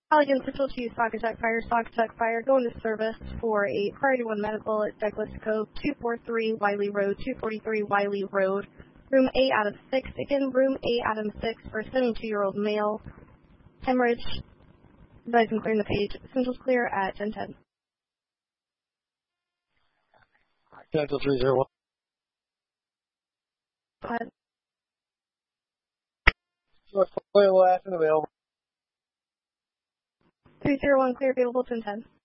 Allegan Central to Saugatuck Fire, go into service for a Priority 1 medical at Douglas Cove, 243 Wiley Road, 243 Wiley Road, room A out of 6. Again, room A out of 6 for a 72-year-old male. Hemorrhage, advising clearing the page. Central's clear at 10:10. Central 301. Go ahead. Source clear, last and available. 301 clear, available 10:10.